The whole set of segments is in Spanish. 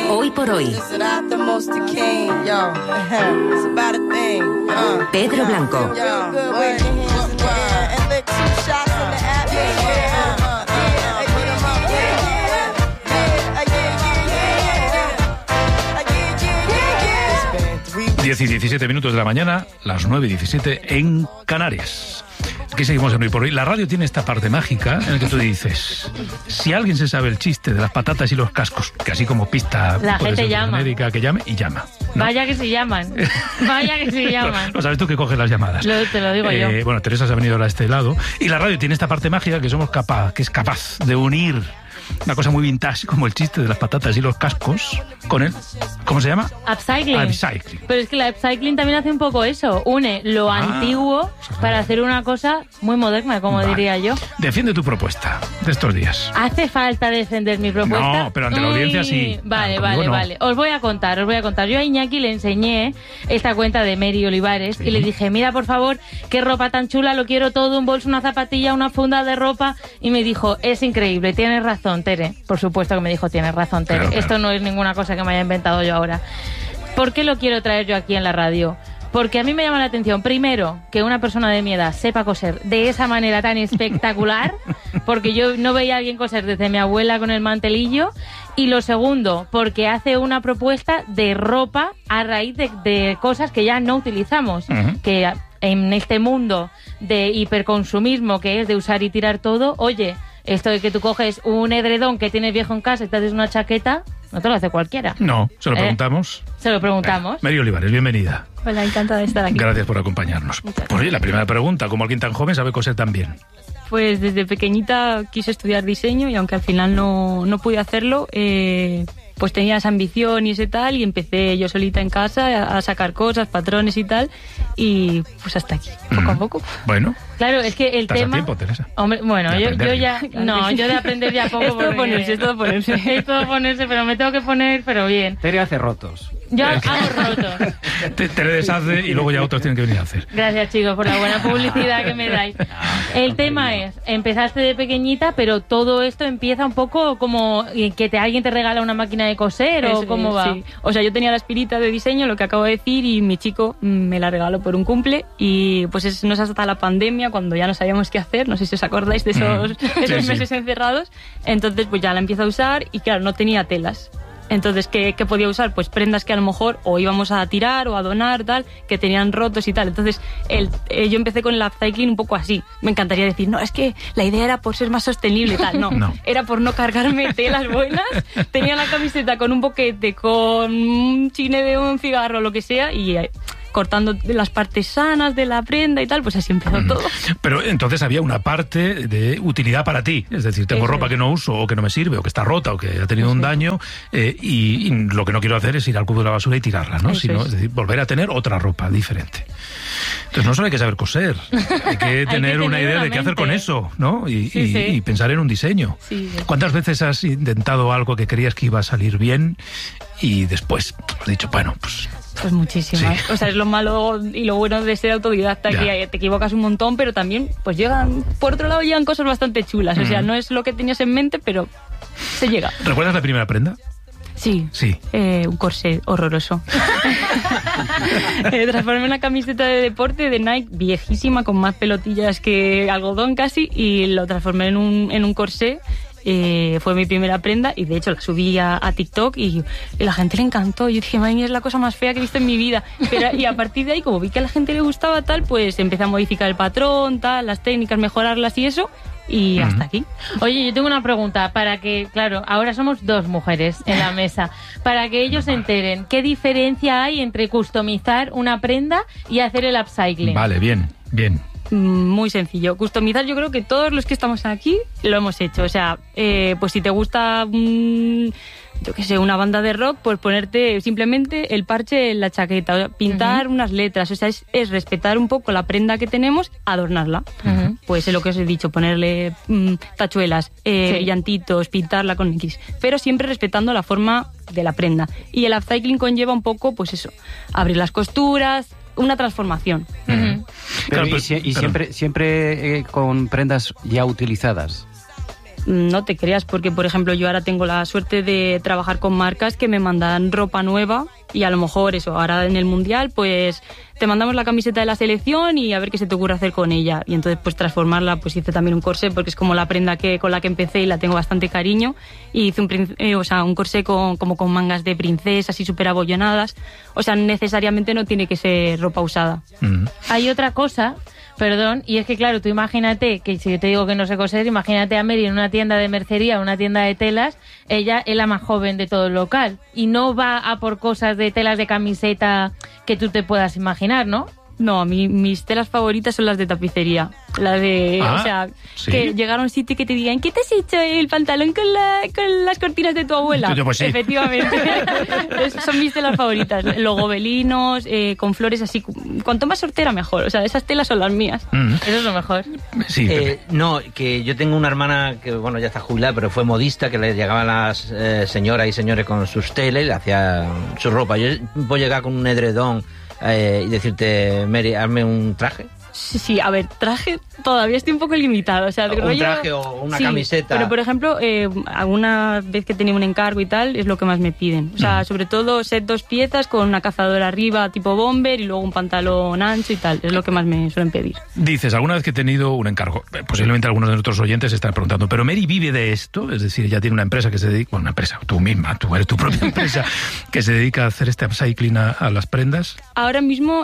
Hoy por hoy. Pedro Blanco. 10 y 17 minutos de la mañana, las 9 y 17 en Canarias. Aquí seguimos en Hoy por Hoy. La radio tiene esta parte mágica en la que tú dices, si alguien se sabe el chiste de las patatas y los cascos, que así como pista la puede gente ser llama. genérica, que llame y llama, ¿no? Vaya que se llaman. Vaya que se llaman. No sabes tú que coges las llamadas. Te lo digo yo. Bueno, Teresa se ha venido a este lado. Y la radio tiene esta parte mágica que es capaz de unir una cosa muy vintage como el chiste de las patatas y los cascos con el, ¿cómo se llama? Upcycling. Upcycling. Pero es que la upcycling también hace un poco eso, une lo antiguo para hacer una cosa muy moderna, como diría yo. Defiende tu propuesta de estos días. ¿Hace falta defender mi propuesta? No, pero ante la audiencia sí. Vale. No. Os voy a contar. Yo a Iñaki le enseñé esta cuenta de Mary Olivares y le dije, mira por favor, qué ropa tan chula, lo quiero todo, un bolso, una zapatilla, una funda de ropa, y me dijo, es increíble, tienes razón, Tere. Por supuesto que me dijo, tienes razón, Tere. Claro. Esto no es ninguna cosa que me haya inventado yo ahora. ¿Por qué lo quiero traer yo aquí en la radio? Porque a mí me llama la atención, primero, que una persona de mi edad sepa coser de esa manera tan espectacular, porque yo no veía a alguien coser desde mi abuela con el mantelillo. Y lo segundo, porque hace una propuesta de ropa a raíz de cosas que ya no utilizamos, que en este mundo de hiperconsumismo que es de usar y tirar todo, oye, esto de que tú coges un edredón que tienes viejo en casa y te haces una chaqueta, no te lo hace cualquiera. No, se lo preguntamos. Se lo preguntamos. Mary Olivares, bienvenida. Hola, encantada de estar aquí. Gracias por acompañarnos. Por ahí, la primera pregunta, ¿cómo alguien tan joven sabe coser tan bien? Pues desde pequeñita quise estudiar diseño y aunque al final no pude hacerlo, pues tenía esa ambición y ese tal, y empecé yo solita en casa a sacar cosas, patrones y tal, y pues hasta aquí, poco a poco. Bueno. Claro, es que el tema... ¿Estás a tiempo, Teresa? Hombre, bueno, yo ya... No, yo de aprender ya poco. Es todo ponerse. Es todo ponerse, pero me tengo que poner, pero bien. Tere hace rotos. Yo hago rotos. Te deshace y luego ya otros tienen que venir a hacer. Gracias, chicos, por la buena publicidad que me dais. El tema es, empezaste de pequeñita, pero todo esto empieza un poco como que alguien te regala una máquina de coser, ¿o cómo va? Sí. O sea, yo tenía la espirita de diseño, lo que acabo de decir, y mi chico me la regaló por un cumple, y pues no es hasta la pandemia cuando ya no sabíamos qué hacer, no sé si os acordáis de esos meses encerrados. Entonces pues ya la empiezo a usar y claro, no tenía telas. Entonces, ¿qué podía usar? Pues prendas que a lo mejor o íbamos a tirar o a donar, tal, que tenían rotos y tal. Entonces, yo empecé con el upcycling un poco así. Me encantaría decir, no, es que la idea era por ser más sostenible y tal. No, era por no cargarme telas buenas. Tenía la camiseta con un boquete, con un chine de un cigarro, lo que sea, y cortando las partes sanas de la prenda y tal, pues así empezó todo. Pero entonces había una parte de utilidad para ti, es decir, tengo ropa que no uso o que no me sirve o que está rota o que ha tenido un daño y lo que no quiero hacer es ir al cubo de la basura y tirarla, ¿no? Sino, es decir, volver a tener otra ropa diferente. Entonces no solo hay que saber coser, hay que tener una idea de qué hacer con eso, ¿no? Y pensar en un diseño. Sí. ¿Cuántas veces has intentado algo que creías que iba a salir bien y después has dicho, bueno, pues muchísimas. Sí. O sea, es lo malo y lo bueno de ser autodidacta, que te equivocas un montón, pero también, pues por otro lado llegan cosas bastante chulas. O sea, no es lo que tenías en mente, pero se llega. ¿Recuerdas la primera prenda? Sí. Un corsé horroroso. Transformé una camiseta de deporte de Nike viejísima, con más pelotillas que algodón casi, y lo transformé en un corsé. Fue mi primera prenda y de hecho la subí a TikTok y la gente le encantó. Yo dije, madre mía, es la cosa más fea que he visto en mi vida. Y a partir de ahí, como vi que a la gente le gustaba tal, pues empecé a modificar el patrón, tal, las técnicas, mejorarlas y eso. Y hasta aquí. Oye, yo tengo una pregunta para que, claro, ahora somos dos mujeres en la mesa, para que ellos se enteren, ¿qué diferencia hay entre customizar una prenda y hacer el upcycling? Vale, bien. Muy sencillo. Customizar, yo creo que todos los que estamos aquí lo hemos hecho. O sea, pues si te gusta yo qué sé, una banda de rock, pues ponerte simplemente el parche en la chaqueta, pintar unas letras. O sea, es respetar un poco la prenda que tenemos, adornarla. Pues es lo que os he dicho, ponerle tachuelas, brillantitos, pintarla con X. Pero siempre respetando la forma de la prenda. Y el upcycling conlleva un poco, pues eso, abrir las costuras, una transformación. Pero, y siempre con prendas ya utilizadas. no te creas, porque por ejemplo yo ahora tengo la suerte de trabajar con marcas que me mandan ropa nueva y a lo mejor eso, ahora en el Mundial pues te mandamos la camiseta de la selección y a ver qué se te ocurre hacer con ella. Y entonces pues transformarla, pues hice también un corsé porque es como la prenda con la que empecé y la tengo bastante cariño. Y hice un corsé como con mangas de princesa, así súper abollonadas. O sea, necesariamente no tiene que ser ropa usada. Hay otra cosa... Perdón, y es que claro, tú imagínate que si yo te digo que no sé coser, imagínate a Mary en una tienda de mercería, una tienda de telas, ella es la más joven de todo el local y no va a por cosas de telas de camiseta que tú te puedas imaginar, ¿no? No, a mí mis telas favoritas son las de tapicería. Las de, o sea, ¿sí? Que llegar a un sitio y que te digan, ¿qué te has hecho el pantalón con las cortinas de tu abuela? Pues sí. Efectivamente. Son mis telas favoritas. Los gobelinos, con flores así. Cuanto más sortera, mejor. O sea, esas telas son las mías. Eso es lo mejor. Sí, no, que yo tengo una hermana que, bueno, ya está jubilada, pero fue modista, que le llegaban las señoras y señores con sus telas y le hacía su ropa. Yo puedo llegar con un edredón y decirte, Mary, hazme un traje. Sí, a ver, traje todavía estoy un poco limitado. O sea, un traje o una camiseta. Pero, por ejemplo, alguna vez que tenía un encargo y tal, es lo que más me piden. O sea, sobre todo set 2 piezas con una cazadora arriba tipo bomber y luego un pantalón ancho y tal. Es lo que más me suelen pedir. Dices, alguna vez que he tenido un encargo, posiblemente algunos de nuestros oyentes están preguntando, ¿pero Mary vive de esto? Es decir, ella tiene una empresa que se dedica, bueno, una empresa, tú misma, tú eres tu propia empresa, que se dedica a hacer este upcycling a las prendas. Ahora mismo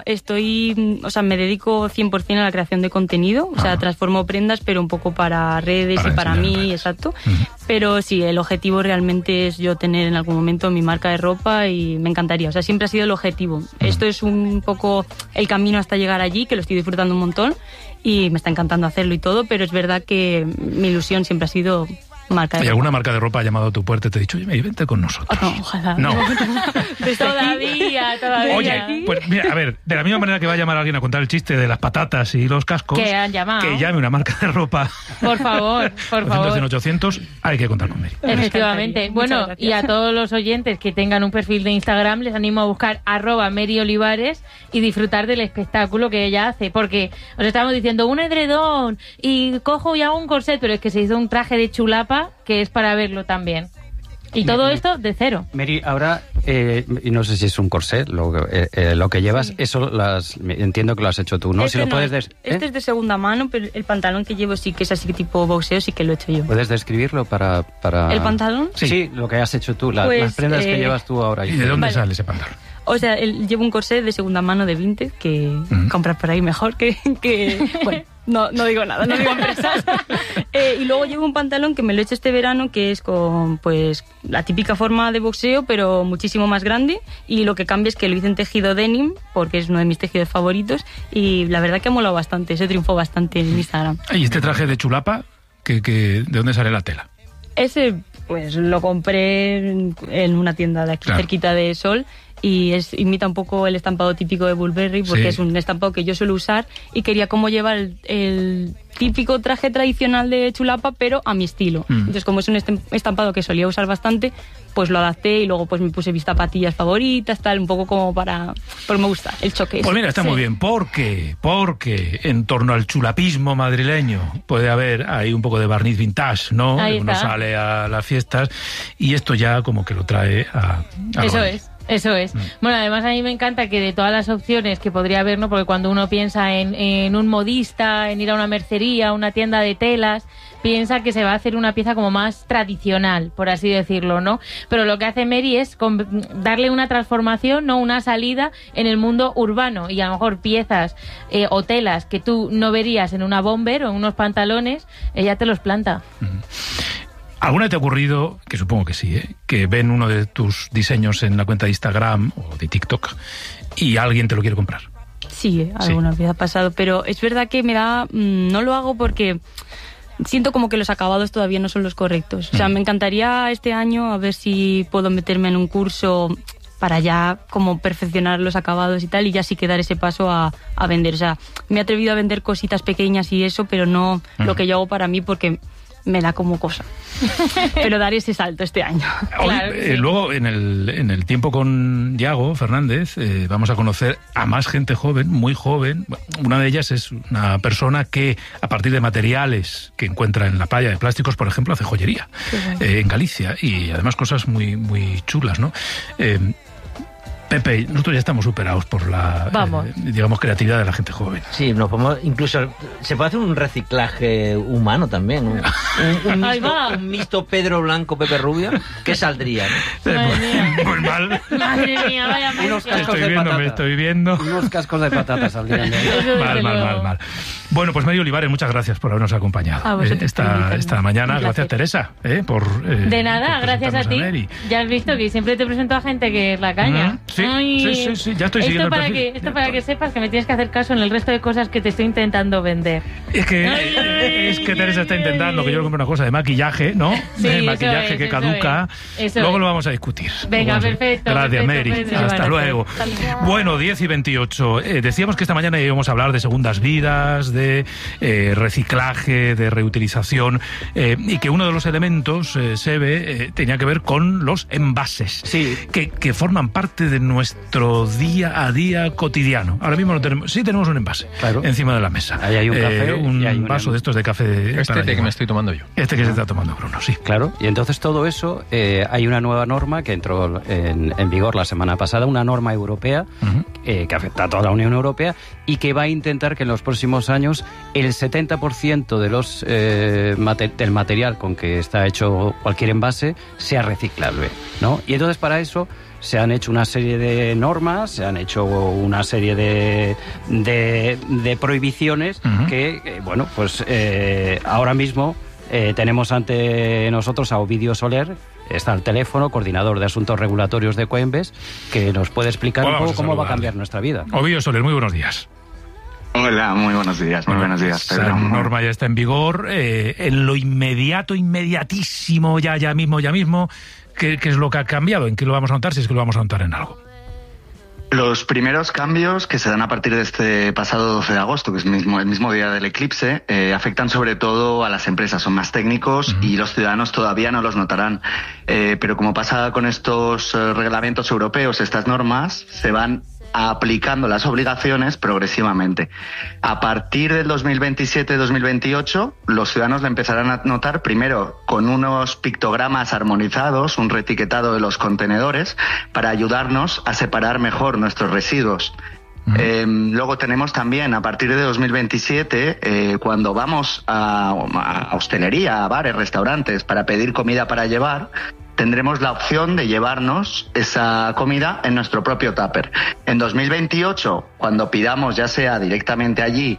me dedico 100% a la creación de contenido, o sea, transformo prendas, pero un poco para redes y para mí, exacto. Pero sí, el objetivo realmente es yo tener en algún momento mi marca de ropa y me encantaría, o sea, siempre ha sido el objetivo. Esto es un poco el camino hasta llegar allí, que lo estoy disfrutando un montón y me está encantando hacerlo y todo, pero es verdad que mi ilusión siempre ha sido marca de ¿Y ropa. alguna marca de ropa ha llamado a tu puerta y te ha dicho, oye, vente con nosotros? No, ojalá. No. Todavía. Oye, pues mira, a ver, de la misma manera que va a llamar a alguien a contar el chiste de las patatas y los cascos, que han llamado, que llame una marca de ropa. Por favor, por favor. 800, hay que contar con Mary. Efectivamente. Bueno, y a todos los oyentes que tengan un perfil de Instagram, les animo a buscar @MaryOlivares y disfrutar del espectáculo que ella hace, porque os estamos diciendo un edredón y cojo y hago un corset, pero es que se hizo un traje de chulapa que es para verlo también. Y todo esto de cero. Mary, ahora, y no sé si es un corsé lo que llevas, sí. Eso entiendo que lo has hecho tú, ¿no? Este si lo no, puedes este es de segunda mano, pero el pantalón que llevo sí que es así tipo boxeo, sí que lo he hecho yo. ¿Puedes describirlo para...? ¿El pantalón? Sí, lo que has hecho tú, pues, las prendas que llevas tú ahora. ¿Y de dónde sale ese pantalón? O sea, llevo un corsé de segunda mano de Vinted que compras por ahí mejor que bueno, no digo nada, no digo empresas. Y luego llevo un pantalón que me lo he hecho este verano que es con pues la típica forma de boxeo pero muchísimo más grande y lo que cambia es que lo hice en tejido denim porque es uno de mis tejidos favoritos y la verdad que ha molado bastante, se triunfó bastante en Instagram. ¿Y este traje de chulapa? ¿De dónde sale la tela? Ese pues lo compré en una tienda de aquí cerquita de Sol y imita un poco el estampado típico de Burberry porque es un estampado que yo suelo usar y quería como llevar el típico traje tradicional de chulapa pero a mi estilo. Entonces como es un estampado que solía usar bastante, pues lo adapté y luego pues me puse mis zapatillas favoritas, tal, un poco como porque me gusta el choque. Pues mira, está muy bien, porque en torno al chulapismo madrileño puede haber ahí un poco de barniz vintage, ¿no? Uno sale a las fiestas y esto ya como que lo trae a Eso es. Bueno, además a mí me encanta que de todas las opciones que podría haber, ¿no? Porque cuando uno piensa en un modista, en ir a una mercería, una tienda de telas, piensa que se va a hacer una pieza como más tradicional, por así decirlo, ¿no? Pero lo que hace Mary es darle una transformación, no una salida en el mundo urbano y a lo mejor piezas o telas que tú no verías en una bomber o en unos pantalones, ella te los planta. ¿Alguna te ha ocurrido, que supongo que sí, que ven uno de tus diseños en la cuenta de Instagram o de TikTok y alguien te lo quiere comprar? Sí, alguna vez ha pasado, pero es verdad que no lo hago porque siento como que los acabados todavía no son los correctos. O sea, me encantaría este año a ver si puedo meterme en un curso para ya como perfeccionar los acabados y tal, y ya sí que dar ese paso a vender. O sea, me he atrevido a vender cositas pequeñas y eso, pero no lo que yo hago para mí porque me da como cosa. Pero daré ese salto este año. Hoy, Claro que sí. luego, en el tiempo con Yago Fernández, vamos a conocer a más gente joven, muy joven. Una de ellas es una persona que, a partir de materiales que encuentra en la playa de plásticos, por ejemplo, hace joyería en Galicia, y además cosas muy, muy chulas, ¿no? Pepe, nosotros ya estamos superados por la, digamos, creatividad de la gente joven. Sí, nos podemos, incluso se puede hacer un reciclaje humano también, ¿no? Un mixto Pedro Blanco, Pepe Rubio, ¿qué saldría? ¿No? Madre mía. Muy mal. Madre mía, vaya Unos mezcla. cascos de patata. Me estoy viendo. Unos cascos de patatas saldrían de ahí. Mal. Bueno, pues Mary Olivares, muchas gracias por habernos acompañado A vosotros por invitarme. esta mañana. Un placer. Gracias, Teresa, por De nada, por gracias a presentarnos ti. Mary. Ya has visto que siempre te presento a gente que es la caña. Sí, Ay, sí, ya estoy siguiendo el perfil. Esto para que sepas que me tienes que hacer caso en el resto de cosas que te estoy intentando vender. Es que Teresa está intentando que yo le compre una cosa de maquillaje, ¿no? Sí, de eso maquillaje es, que eso caduca. es, eso Luego es. lo vamos a discutir. Venga, Vamos a- perfecto, Gracias, perfecto, Mary. perfecto. Hasta Bueno, luego. hasta luego. Bueno, 10:28. Decíamos que esta mañana íbamos a hablar de segundas vidas, de reciclaje, de reutilización, y que uno de los elementos, Sebe, tenía que ver con los envases, Sí. que forman parte de nuestro día a día cotidiano. Ahora mismo no tenemos, sí tenemos un envase Claro. encima de la mesa. Ahí hay un café un y hay un vaso de estos de café. Este para que llevar. me estoy tomando yo. Este que se está tomando Bruno, sí. Claro, y entonces todo eso, hay una nueva norma que entró en vigor la semana pasada, una norma europea Ujú. que afecta a toda la Unión Europea y que va a intentar que en los próximos años el 70% de del material con que está hecho cualquier envase sea reciclable, ¿no? Y entonces para eso se han hecho una serie de normas, se han hecho una serie de prohibiciones Ujú. que, bueno, pues ahora mismo tenemos ante nosotros a Ovidio Soler, está al teléfono, coordinador de asuntos regulatorios de Coembes, que nos puede explicar Pues un vamos poco a cómo va a saludarle. cambiar nuestra vida. Ovidio Soler, muy buenos días. Hola, muy buenos días, Pedro. Esa norma ya está en vigor. En lo inmediatísimo, ya mismo, ¿qué es lo que ha cambiado? ¿En qué lo vamos a notar? Si es que lo vamos a notar en algo. Los primeros cambios que se dan a partir de este pasado 12 de agosto, que es el mismo día del eclipse, afectan sobre todo a las empresas, son más técnicos y los ciudadanos todavía no los notarán. Pero como pasa con estos reglamentos europeos, estas normas se van aplicando las obligaciones progresivamente. A partir del 2027-2028, los ciudadanos la empezarán a notar primero con unos pictogramas armonizados, un reetiquetado de los contenedores, para ayudarnos a separar mejor nuestros residuos. Luego tenemos también, a partir de 2027, cuando vamos a hostelería, a bares, restaurantes, para pedir comida para llevar, tendremos la opción de llevarnos esa comida en nuestro propio tupper. En 2028, cuando pidamos ya sea directamente allí,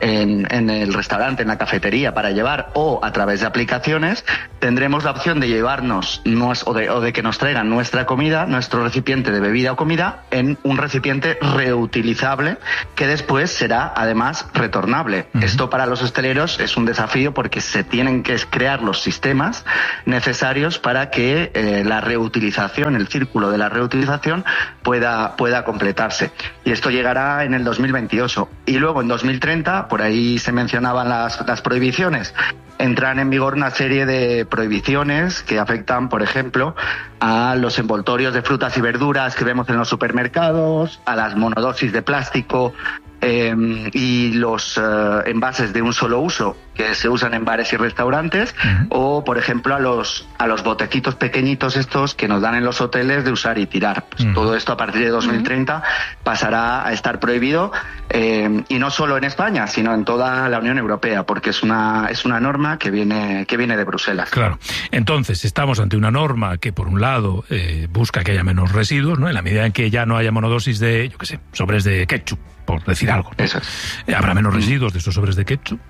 en el restaurante, en la cafetería para llevar o a través de aplicaciones, tendremos la opción de llevarnos o de que nos traigan nuestra comida, nuestro recipiente de bebida o comida, en un recipiente reutilizable que después será además retornable. Esto para los hosteleros es un desafío porque se tienen que crear los sistemas necesarios para que la reutilización, el círculo de la reutilización pueda completarse. Y esto llegará en el 2028. Y luego en 2030, por ahí se mencionaban las prohibiciones, entran en vigor una serie de prohibiciones que afectan, por ejemplo, a los envoltorios de frutas y verduras que vemos en los supermercados, a las monodosis de plástico y los envases de un solo uso que se usan en bares y restaurantes, o por ejemplo a los botecitos pequeñitos estos que nos dan en los hoteles de usar y tirar. Pues todo esto a partir de 2030 pasará a estar prohibido, y no solo en España, sino en toda la Unión Europea, porque es una norma que viene de Bruselas. Claro. Entonces, estamos ante una norma que, por un lado, busca que haya menos residuos, ¿no? En la medida en que ya no haya monodosis de, yo qué sé, sobres de ketchup, por decir algo, ¿no? Eso es. Habrá menos residuos de esos sobres de ketchup.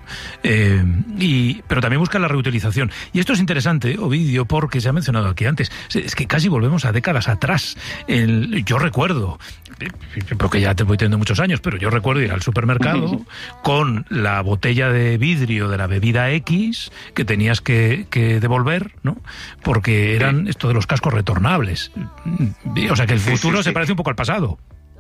Pero también busca la reutilización. Y esto es interesante, Ovidio, porque se ha mencionado aquí antes. Es que casi volvemos a décadas atrás. Yo recuerdo, porque ya te voy teniendo muchos años, pero yo recuerdo ir al supermercado con la botella de vidrio de la bebida X que tenías que devolver, ¿no? Porque eran esto de los cascos retornables. O sea que el futuro se parece un poco al pasado.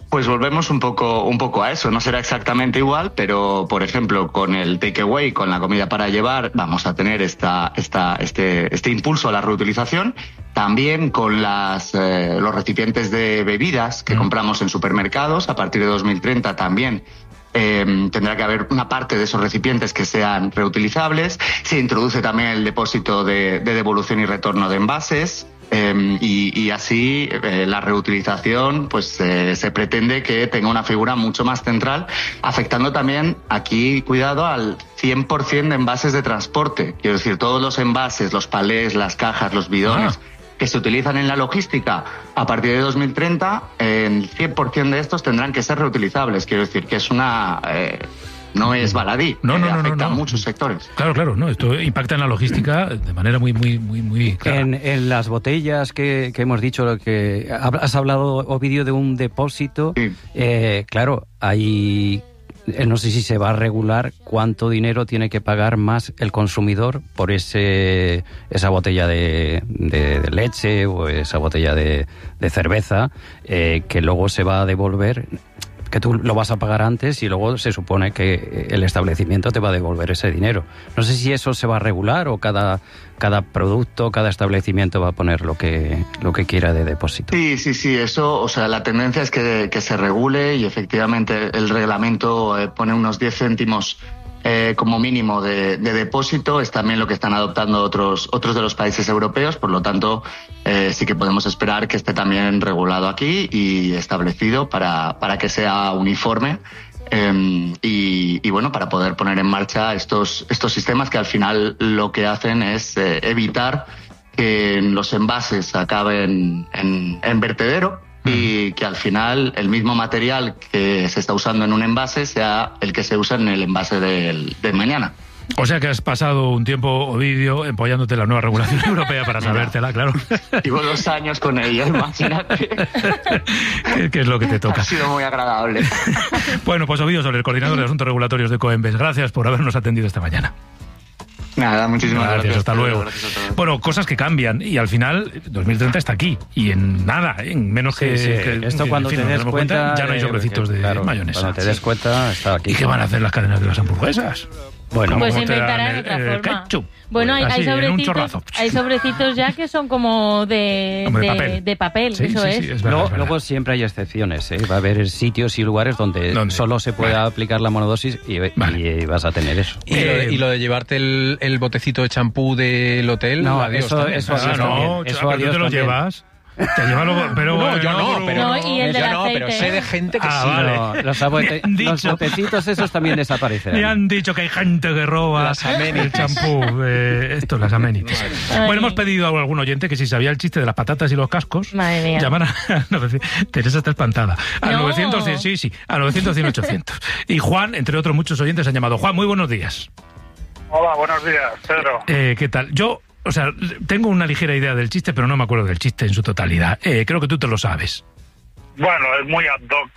Pues volvemos un poco a eso. No será exactamente igual, pero por ejemplo con el takeaway, con la comida para llevar, vamos a tener este impulso a la reutilización. También con los recipientes de bebidas que compramos en supermercados, a partir de 2030 también tendrá que haber una parte de esos recipientes que sean reutilizables. Se introduce también el depósito de devolución y retorno de envases. Y así la reutilización pues se pretende que tenga una figura mucho más central, afectando también aquí, cuidado, al 100% de envases de transporte. Quiero decir, todos los envases, los palés, las cajas, los bidones que se utilizan en la logística a partir de 2030, el 100% de estos tendrán que ser reutilizables. Quiero decir que es no es baladí, afecta a muchos sectores. Claro, no, esto impacta en la logística de manera muy clara. En las botellas que hemos dicho, lo que has hablado, Ovidio, de un depósito, sí. Claro, hay... No sé si se va a regular cuánto dinero tiene que pagar más el consumidor por esa botella de leche o esa botella de cerveza que luego se va a devolver, que tú lo vas a pagar antes y luego se supone que el establecimiento te va a devolver ese dinero. No sé si eso se va a regular o cada producto, cada establecimiento va a poner lo que quiera de depósito. Sí, eso, o sea, la tendencia es que se regule y efectivamente el reglamento pone unos 10 céntimos como mínimo de depósito. Es también lo que están adoptando otros de los países europeos, por lo tanto sí que podemos esperar que esté también regulado aquí y establecido para que sea uniforme y bueno, para poder poner en marcha estos sistemas que al final lo que hacen es evitar que los envases acaben en vertedero y que al final el mismo material que se está usando en un envase sea el que se usa en el envase de mañana. O sea que has pasado un tiempo, Ovidio, empollándote la nueva regulación europea para sabértela, claro. Llevo 2 años con ella, imagínate. ¿Qué es lo que te toca? Ha sido muy agradable. Bueno, pues Ovidio Soler, el coordinador de Asuntos Regulatorios de Coembes, gracias por habernos atendido esta mañana. Nada, muchísimas gracias. Hasta luego. Bueno, cosas que cambian y al final 2030 está aquí y en nada, en menos que esto cuando te des cuenta ya no hay sobrecitos de mayonesa. Cuando te des cuenta está aquí. ¿Y qué van a hacer las cadenas de las hamburguesas? Bueno, pues inventarán otra forma. Ketchup. Bueno, Así, hay sobrecitos ya que son como de papel, sí, eso sí, es. Sí, es verdad, Luego siempre hay excepciones, ¿eh? Va a haber sitios y lugares donde solo se pueda aplicar la monodosis y vas a tener eso. Y lo de llevarte el botecito de champú del hotel, no, adiós eso adiós también. Eso adiós te lo llevas. Te lleva pero no, yo no, pero sé de gente que sí. Vale. Los botecitos esos también desaparecen. Me han dicho que hay gente que roba el champú, las amenities. Bueno, hemos pedido a algún oyente que si sabía el chiste de las patatas y los cascos, llamar a Teresa está espantada. Al 900, al 900-100-800. Y Juan, entre otros muchos oyentes, han llamado. Juan, muy buenos días. Hola, buenos días, Pedro. ¿Qué tal? Yo... O sea, tengo una ligera idea del chiste, pero no me acuerdo del chiste en su totalidad. Creo que tú te lo sabes. Bueno, es muy ad hoc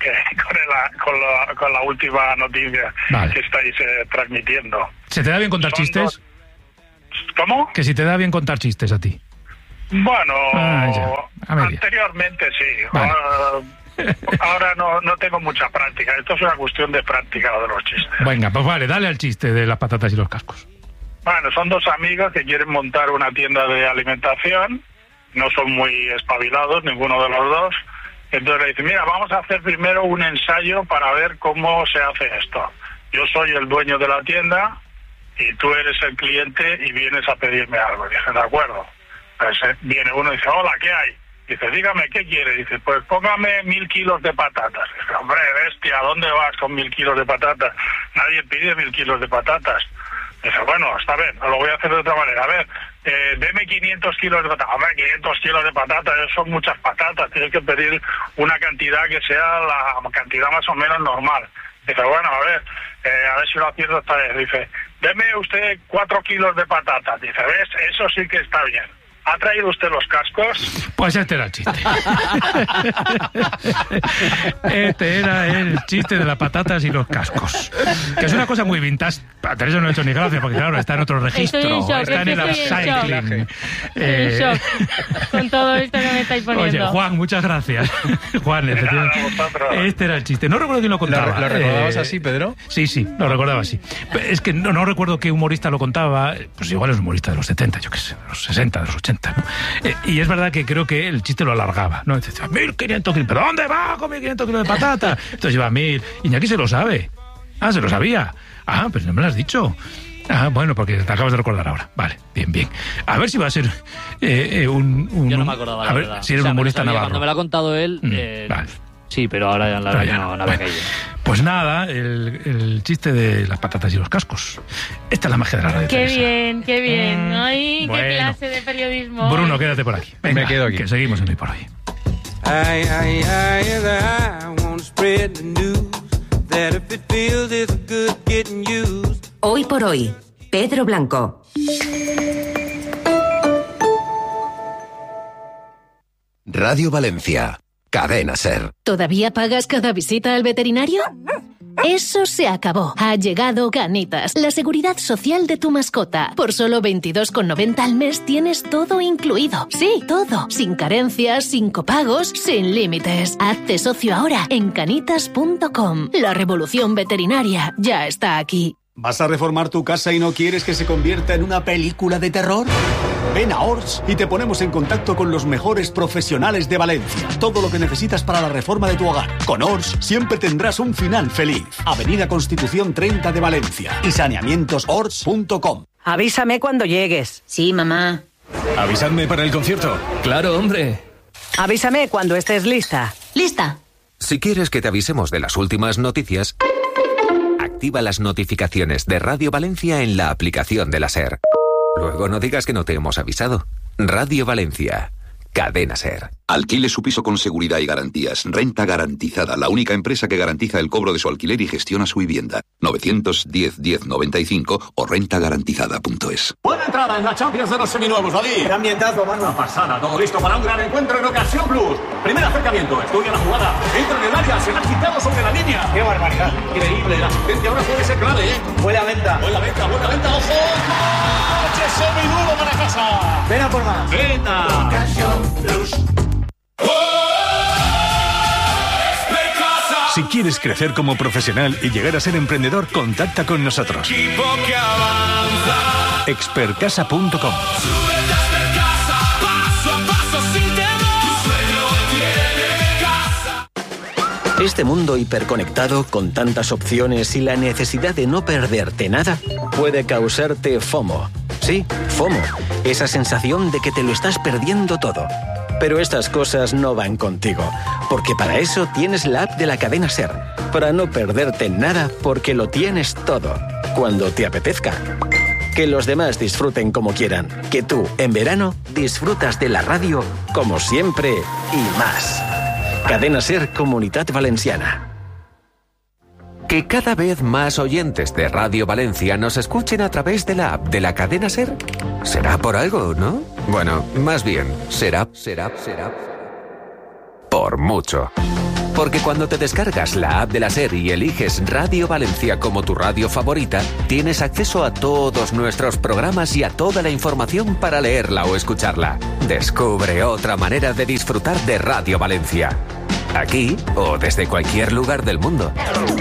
con la última noticia que estáis transmitiendo. ¿Se te da bien contar chistes? ¿Cómo? Que si te da bien contar chistes a ti. Bueno, anteriormente sí. Vale. Ahora no tengo mucha práctica. Esto es una cuestión de práctica de los chistes. Venga, pues vale, dale al chiste de las patatas y los cascos. Bueno, son 2 amigos que quieren montar una tienda de alimentación, no son muy espabilados, ninguno de los dos. Entonces le dicen, mira, vamos a hacer primero un ensayo para ver cómo se hace esto. Yo soy el dueño de la tienda y tú eres el cliente y vienes a pedirme algo. Dije, de acuerdo. Entonces viene uno y dice, hola, ¿qué hay? Dice, dígame, ¿qué quiere? Dice, pues póngame 1000 kilos de patatas. Dice, hombre, bestia, ¿a dónde vas con 1000 kilos de patatas? Nadie pide 1000 kilos de patatas. Dice, bueno, está bien, lo voy a hacer de otra manera. A ver, deme 500 kilos de patatas. Hombre, 500 kilos de patatas, eso son muchas patatas. Tienes que pedir una cantidad que sea la cantidad más o menos normal. Dice, bueno, a ver si lo acierto esta vez. Dice, deme usted 4 kilos de patatas. Dice, ¿ves? Eso sí que está bien. ¿Ha traído usted los cascos? Pues este era el chiste. Este era el chiste de las patatas y los cascos. Que es una cosa muy vintage. A Teresa no ha hecho ni gracia, porque claro, está en otro registro. Está en el upcycling. En shock con todo esto que me estáis poniendo. Oye, Juan, muchas gracias. Juan, este era el chiste. No recuerdo quién lo contaba. ¿Lo recordabas así, Pedro? Sí, lo recordaba así. Es que no recuerdo qué humorista lo contaba. Pues igual es un humorista de los 70, yo qué sé, de los 60, de los 80. ¿No? Y es verdad que creo que el chiste lo alargaba, ¿no? Decía, 1.500 kilos, ¿pero dónde va con 1.500 kilos de patata? Entonces lleva 1.000. Iñaki se lo sabe. Se lo sabía. Pero no me lo has dicho. Bueno, porque te acabas de recordar ahora. Vale, bien. A ver si va a ser Yo no me acordaba, a ver, la verdad. si eres un humorista navarro. Cuando me lo ha contado él... Vale. Sí, pero ahora la verdad no había caído. Pues nada, el chiste de las patatas y los cascos. Esta es la magia de la radio. Qué bien. Ay, bueno. qué clase de periodismo. Bruno, quédate por aquí. Venga, me quedo aquí. Que seguimos en Hoy por Hoy. Hoy por Hoy, Pedro Blanco. Radio Valencia. Cadena SER. ¿Todavía pagas cada visita al veterinario? Eso se acabó. Ha llegado Canitas, la seguridad social de tu mascota. Por solo 22,90 al mes tienes todo incluido. Sí, todo. Sin carencias, sin copagos, sin límites. Hazte socio ahora en canitas.com. La revolución veterinaria ya está aquí. ¿Vas a reformar tu casa y no quieres que se convierta en una película de terror? Ven a Ors y te ponemos en contacto con los mejores profesionales de Valencia. Todo lo que necesitas para la reforma de tu hogar. Con Ors siempre tendrás un final feliz. Avenida Constitución 30 de Valencia y saneamientosors.com. Avísame cuando llegues. Sí, mamá. ¿Avisadme para el concierto? Claro, hombre. Avísame cuando estés lista. ¿Lista? Si quieres que te avisemos de las últimas noticias, activa las notificaciones de Radio Valencia en la aplicación de la SER. Luego no digas que no te hemos avisado. Radio Valencia. Cadena SER. Alquile su piso con seguridad y garantías. Renta Garantizada, la única empresa que garantiza el cobro de su alquiler y gestiona su vivienda. 910-1095 o rentagarantizada.es. Buena entrada en la Champions de los seminuevos, David. Qué ambientazo, mano. Una pasada, todo listo para un gran encuentro en Ocasión Plus. Primer acercamiento, estudia la jugada, entra en el área, se la ha quitado sobre la línea. Qué barbaridad. Increíble, la asistencia ahora puede ser clave, ¿eh? Buena venta, ojo. ¡Coche seminuevo para casa! Ven a por más. Venta. Ocasión Plus. Si quieres crecer como profesional y llegar a ser emprendedor, contacta con nosotros. Expertcasa.com. Este mundo hiperconectado, con tantas opciones y la necesidad de no perderte nada, puede causarte FOMO. Sí, FOMO, esa sensación de que te lo estás perdiendo todo. Pero estas cosas no van contigo, porque para eso tienes la app de la cadena SER, para no perderte nada porque lo tienes todo, cuando te apetezca. Que los demás disfruten como quieran, que tú, en verano, disfrutas de la radio como siempre y más. Cadena SER Comunitat Valenciana. Que cada vez más oyentes de Radio Valencia nos escuchen a través de la app de la cadena SER. Será por algo, ¿no? Bueno, más bien, será por mucho. Porque cuando te descargas la app de la SER y eliges Radio Valencia como tu radio favorita, tienes acceso a todos nuestros programas y a toda la información para leerla o escucharla. Descubre otra manera de disfrutar de Radio Valencia. Aquí o desde cualquier lugar del mundo.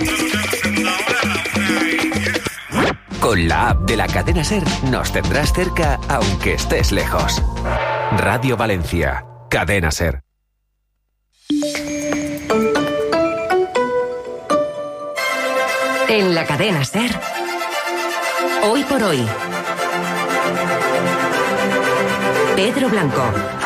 Con la app de la cadena SER nos tendrás cerca aunque estés lejos. Radio Valencia, Cadena SER. En la cadena SER, Hoy por Hoy, Pedro Blanco.